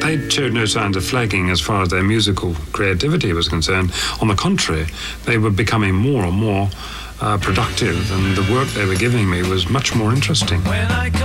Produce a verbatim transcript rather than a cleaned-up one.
They showed no signs of flagging as far as their musical creativity was concerned. On the contrary, they were becoming more and more uh, productive, and the work they were giving me was much more interesting.